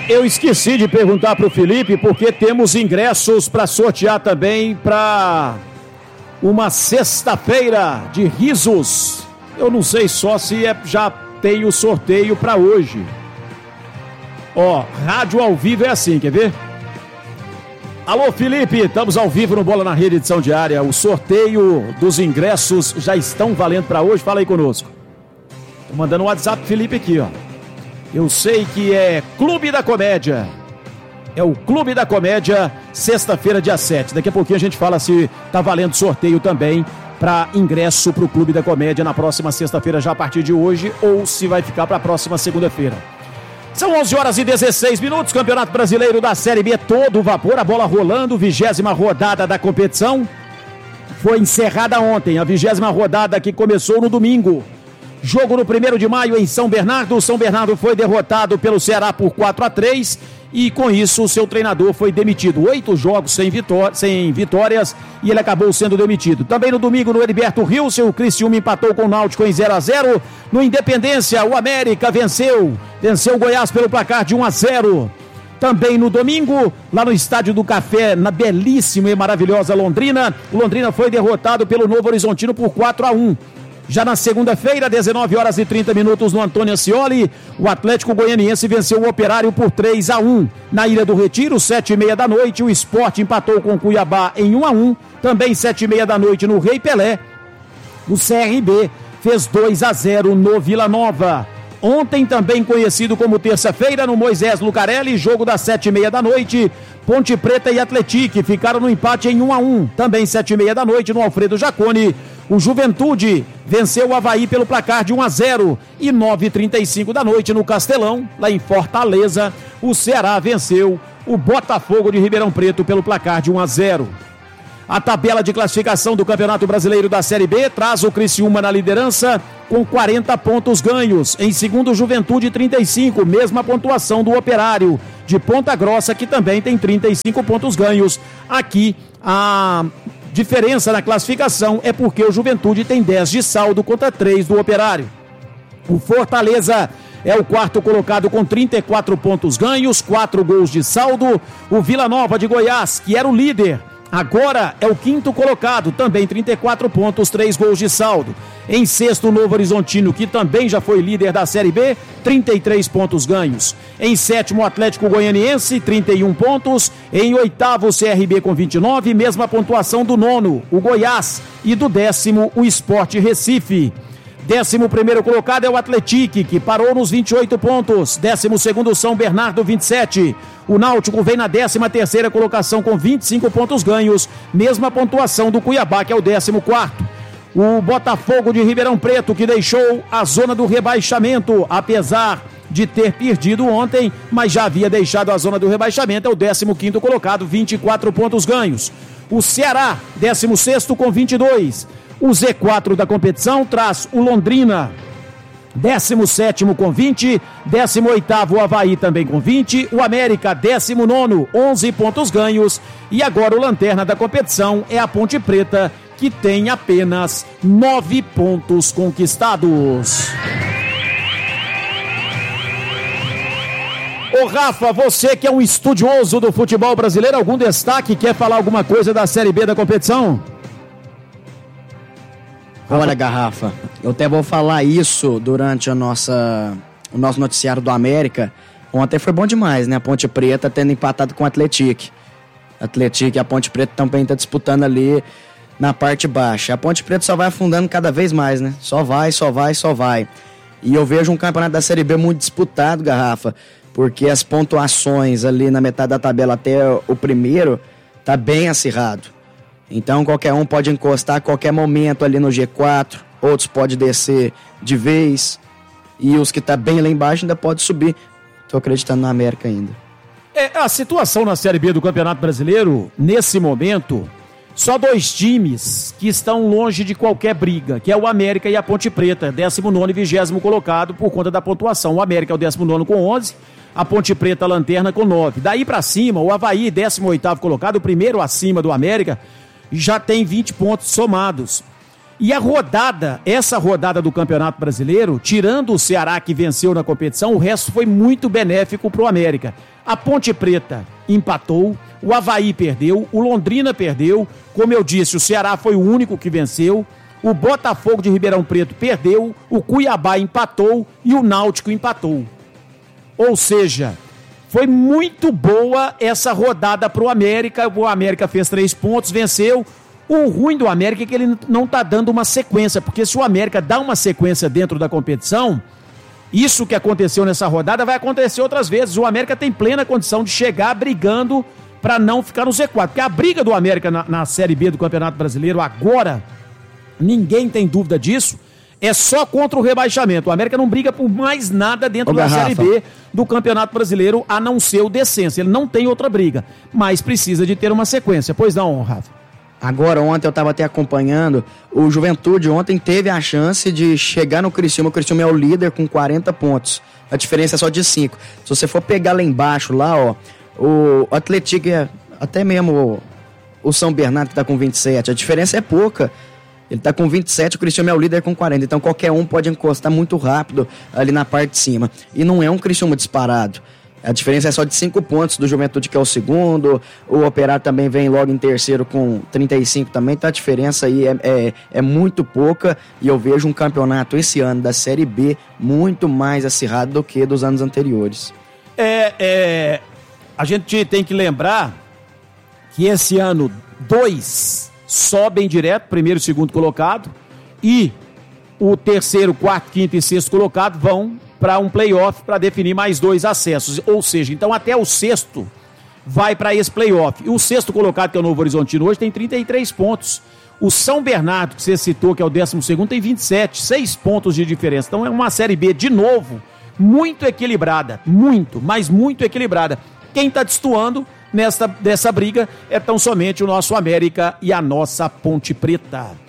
Eu esqueci de perguntar pro Felipe porque temos ingressos para sortear também para uma sexta-feira de risos. Eu não sei só se já tem o sorteio para hoje. Ó, rádio ao vivo é assim, quer ver? Alô, Felipe, estamos ao vivo no Bola na Rede, edição diária. O sorteio dos ingressos já estão valendo para hoje. Fala aí conosco. Tô mandando um WhatsApp pro Felipe aqui, ó. Eu sei que é Clube da Comédia. É o Clube da Comédia, sexta-feira, dia 7. Daqui a pouquinho a gente fala se tá valendo sorteio também para ingresso pro Clube da Comédia na próxima sexta-feira, já a partir de hoje, ou se vai ficar para a próxima segunda-feira. São 11h16, Campeonato Brasileiro da Série B, todo vapor, a bola rolando, 20ª rodada da competição. Foi encerrada ontem, a 20ª rodada que começou no domingo. Jogo no 1º de maio em São Bernardo. São Bernardo foi derrotado pelo Ceará por 4-3 e com isso o seu treinador foi demitido. 8 jogos sem vitórias e ele acabou sendo demitido. Também no domingo no Heriberto Rilson, o Criciúma empatou com o Náutico em 0-0. No Independência, o América venceu o Goiás pelo placar de 1-0. Também no domingo, lá no Estádio do Café, na belíssima e maravilhosa Londrina, o Londrina foi derrotado pelo Novo Horizontino por 4-1. Já na segunda-feira, 19h30 no Antônio Ascioli, o Atlético Goianiense venceu o Operário por 3-1. Na Ilha do Retiro, 7h30 da noite, o Sport empatou com o Cuiabá em 1-1. Também 7h30 da noite no Rei Pelé, o CRB fez 2-0 no Vila Nova. Ontem, também conhecido como terça-feira, no Moisés Lucarelli, jogo das 7h30 da noite, Ponte Preta e Atlético ficaram no empate em 1-1. Também 7h30 da noite no Alfredo Jaconi, o Juventude venceu o Avaí pelo placar de 1-0. E 9h35 da noite no Castelão, lá em Fortaleza, o Ceará venceu o Botafogo de Ribeirão Preto pelo placar de 1-0. A tabela de classificação do Campeonato Brasileiro da Série B traz o Criciúma na liderança com 40 pontos ganhos. Em segundo, Juventude, 35, mesma pontuação do Operário de Ponta Grossa, que também tem 35 pontos ganhos. Aqui, a diferença na classificação é porque o Juventude tem 10 de saldo contra 3 do Operário. O Fortaleza é o quarto colocado com 34 pontos ganhos, 4 gols de saldo. O Vila Nova de Goiás, que era o líder, agora é o quinto colocado, também 34 pontos, 3 gols de saldo. Em sexto, o Novo Horizontino, que também já foi líder da Série B, 33 pontos ganhos. Em sétimo, o Atlético Goianiense, 31 pontos. Em oitavo, o CRB com 29, mesma pontuação do nono, o Goiás. E do décimo, o Sport Recife. 11º colocado é o Atlético, que parou nos 28 pontos. 12º, o São Bernardo, 27. O Náutico vem na 13ª colocação com 25 pontos ganhos, mesma pontuação do Cuiabá, que é o 14º. O Botafogo de Ribeirão Preto, que deixou a zona do rebaixamento, apesar de ter perdido ontem, mas já havia deixado a zona do rebaixamento, é o 15º colocado, 24 pontos ganhos. O Ceará, 16º com 22. O Z4 da competição traz o Londrina, 17º com 20, 18º o Avaí também com 20, o América 19º, 11 pontos ganhos, e agora o lanterna da competição é a Ponte Preta, que tem apenas 9 pontos conquistados. Ô Rafa, você que é um estudioso do futebol brasileiro, algum destaque, quer falar alguma coisa da Série B da competição? Olha, Garrafa, eu até vou falar isso durante o nosso noticiário do América. Ontem foi bom demais, né? A Ponte Preta tendo empatado com o Atlético. Atlético e a Ponte Preta também tá disputando ali na parte baixa. A Ponte Preta só vai afundando cada vez mais, né? Só vai. E eu vejo um campeonato da Série B muito disputado, Garrafa, porque as pontuações ali na metade da tabela até o primeiro tá bem acirrado. Então qualquer um pode encostar a qualquer momento ali no G4, outros podem descer de vez, e os que tá bem lá embaixo ainda pode subir. Tô acreditando na América ainda. A situação na Série B do Campeonato Brasileiro, nesse momento, só 2 times que estão longe de qualquer briga, que é o América e a Ponte Preta, 19º e 20º colocado por conta da pontuação. O América é o 19º com 11, a Ponte Preta a lanterna com 9. Daí pra cima, o Avaí, 18º colocado, o primeiro acima do América, já tem 20 pontos somados. E essa rodada do Campeonato Brasileiro, tirando o Ceará que venceu na competição, o resto foi muito benéfico para o América. A Ponte Preta empatou, o Avaí perdeu, o Londrina perdeu, como eu disse, o Ceará foi o único que venceu, o Botafogo de Ribeirão Preto perdeu, o Cuiabá empatou e o Náutico empatou. Ou seja, foi muito boa essa rodada para o América. O América fez 3 pontos, venceu. O ruim do América é que ele não está dando uma sequência, porque se o América dá uma sequência dentro da competição, isso que aconteceu nessa rodada vai acontecer outras vezes. O América tem plena condição de chegar brigando para não ficar no Z4. Porque a briga do América na Série B do Campeonato Brasileiro agora, ninguém tem dúvida disso, é só contra o rebaixamento. O América não briga por mais nada dentro da Série B do Campeonato Brasileiro, a não ser o descenso. Ele não tem outra briga, mas precisa de ter uma sequência. Pois não, Rafa? Agora, ontem eu estava até acompanhando, o Juventude ontem teve a chance de chegar no Criciúma. O Criciúma é o líder com 40 pontos. A diferença é só de 5. Se você for pegar lá embaixo, lá, ó, o Atlético, até mesmo o São Bernardo que está com 27, a diferença é pouca. Ele está com 27, o Criciúma é o líder com 40. Então qualquer um pode encostar muito rápido ali na parte de cima. E não é um Criciúma disparado. A diferença é só de 5 pontos do Juventude, que é o segundo. O Operário também vem logo em terceiro com 35 também. Então a diferença aí é muito pouca. E eu vejo um campeonato esse ano da Série B muito mais acirrado do que dos anos anteriores. A gente tem que lembrar que esse ano 2 sobem direto, primeiro e segundo colocado. E o terceiro, quarto, quinto e sexto colocado vão para um playoff para definir mais 2 acessos. Ou seja, então até o sexto vai para esse playoff. E o sexto colocado, que é o Novo Horizontino hoje, tem 33 pontos. O São Bernardo, que você citou, que é o 12º, tem 27, 6 pontos de diferença. Então é uma Série B, de novo, muito equilibrada. Muito, mas muito equilibrada. Quem está destoando dessa briga é tão somente o nosso América e a nossa Ponte Preta.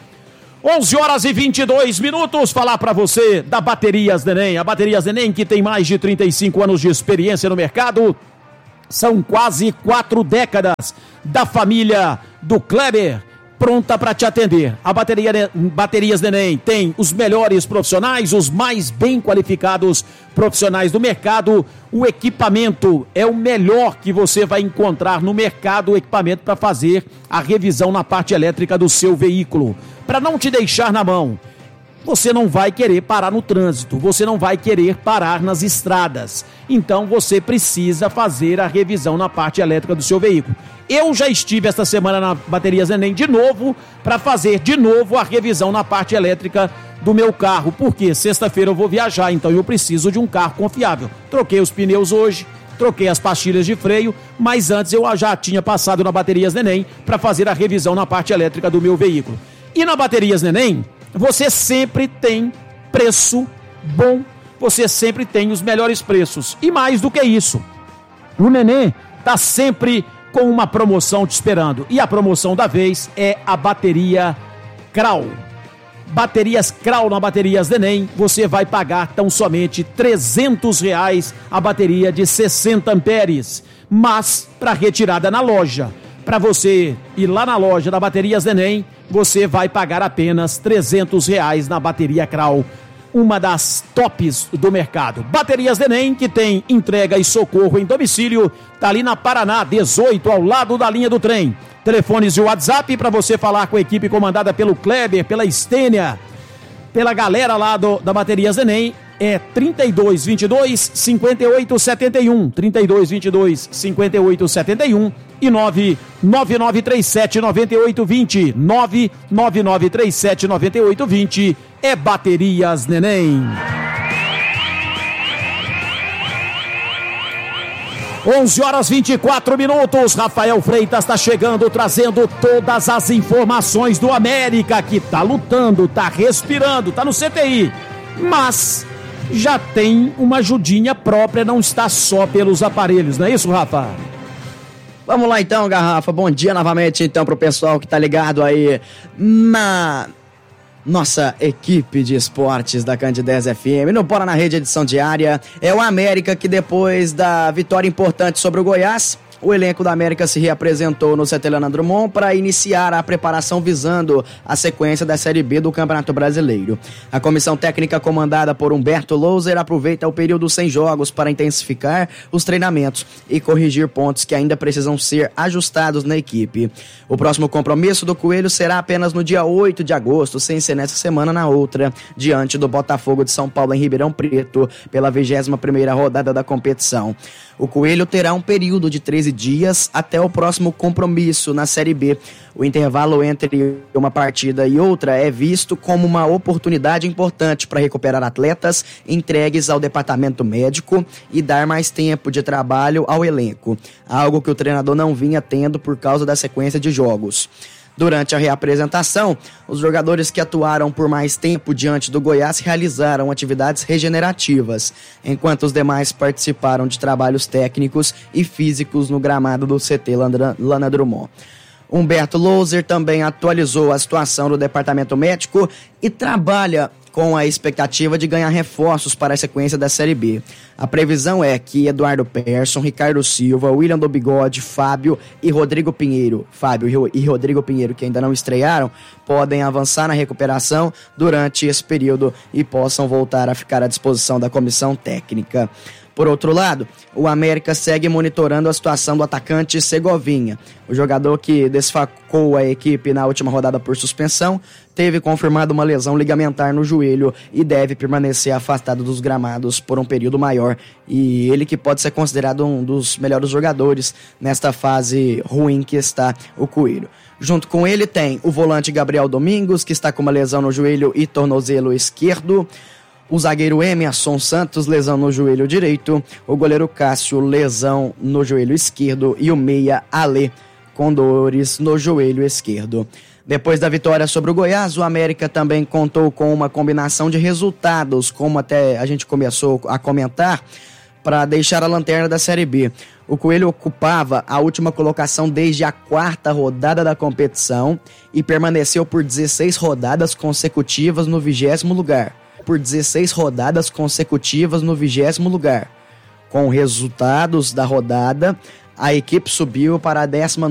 11h22, falar para você da Baterias Neném. A Baterias Neném, que tem mais de 35 anos de experiência no mercado, são quase 4 décadas da família do Kleber, pronta para te atender. A Baterias Neném tem os melhores profissionais, os mais bem qualificados profissionais do mercado. O equipamento é o melhor que você vai encontrar no mercado, o equipamento para fazer a revisão na parte elétrica do seu veículo. Para não te deixar na mão, você não vai querer parar no trânsito, você não vai querer parar nas estradas. Então você precisa fazer a revisão na parte elétrica do seu veículo. Eu já estive esta semana na Baterias Neném de novo, para fazer de novo a revisão na parte elétrica do meu carro, porque sexta-feira eu vou viajar, então eu preciso de um carro confiável. Troquei os pneus hoje, troquei as pastilhas de freio, mas antes eu já tinha passado na Baterias Neném para fazer a revisão na parte elétrica do meu veículo. E na Baterias Neném, você sempre tem preço bom, você sempre tem os melhores preços. E mais do que isso, o Neném está sempre com uma promoção te esperando. E a promoção da vez é a bateria Krau. Baterias Krau na Baterias Neném, você vai pagar tão somente R$300 a bateria de 60 amperes. Mas para retirada na loja, para você ir lá na loja da Baterias Neném, você vai pagar apenas R$300 na bateria Krau, uma das tops do mercado. Baterias Neném, que tem entrega e socorro em domicílio, tá ali na Paraná 18, ao lado da linha do trem. Telefones de WhatsApp para você falar com a equipe comandada pelo Kleber, pela Estênia, pela galera lá da Baterias Neném, é 3222-5871, 3222-5871 e 99937-9820, 99937-9820, é Baterias Neném. 11h24, Rafael Freitas está chegando, trazendo todas as informações do América, que tá lutando, tá respirando, tá no CTI, mas já tem uma ajudinha própria, não está só pelos aparelhos, não é isso, Rafa? Vamos lá então, Garrafa, bom dia novamente então pro pessoal que tá ligado aí na nossa equipe de esportes da Candidez FM, no Bola na Rede, edição diária. É o América que, depois da vitória importante sobre o Goiás, O elenco da América se reapresentou no CT Leandro Drummond para iniciar a preparação visando a sequência da Série B do Campeonato Brasileiro. A comissão técnica comandada por Humberto Louser aproveita o período sem jogos para intensificar os treinamentos e corrigir pontos que ainda precisam ser ajustados na equipe. O próximo compromisso do Coelho será apenas no dia 8 de agosto, sem ser nessa semana na outra, diante do Botafogo de São Paulo em Ribeirão Preto, pela 21ª rodada da competição. O Coelho terá um período de 13 dias até o próximo compromisso na Série B. O intervalo entre uma partida e outra é visto como uma oportunidade importante para recuperar atletas entregues ao departamento médico e dar mais tempo de trabalho ao elenco, algo que o treinador não vinha tendo por causa da sequência de jogos. Durante a reapresentação, os jogadores que atuaram por mais tempo diante do Goiás realizaram atividades regenerativas, enquanto os demais participaram de trabalhos técnicos e físicos no gramado do CT Leandro Drummond. Humberto Louser também atualizou a situação do departamento médico e trabalha com a expectativa de ganhar reforços para a sequência da Série B. A previsão é que Eduardo Persson, Ricardo Silva, William do Bigode, Fábio e Rodrigo Pinheiro, que ainda não estrearam, podem avançar na recuperação durante esse período e possam voltar a ficar à disposição da comissão técnica. Por outro lado, o América segue monitorando a situação do atacante Segovinha. O jogador que desfalcou a equipe na última rodada por suspensão teve confirmado uma lesão ligamentar no joelho e deve permanecer afastado dos gramados por um período maior. E ele que pode ser considerado um dos melhores jogadores nesta fase ruim que está o Coelho. Junto com ele tem o volante Gabriel Domingos, que está com uma lesão no joelho e tornozelo esquerdo. O zagueiro Emerson Santos, lesão no joelho direito. O goleiro Cássio, lesão no joelho esquerdo. E o meia Alê, com dores no joelho esquerdo. Depois da vitória sobre o Goiás, o América também contou com uma combinação de resultados, como até a gente começou a comentar, para deixar a lanterna da Série B. O Coelho ocupava a última colocação desde a 4ª rodada da competição e permaneceu por 16 rodadas consecutivas no 20º lugar. Com resultados da rodada, a equipe subiu para a 19ª